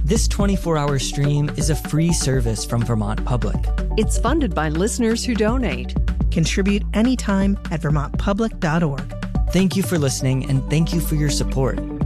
This 24-hour stream is a free service from Vermont Public. It's funded by listeners who donate. Contribute anytime at vermontpublic.org. Thank you for listening, and thank you for your support.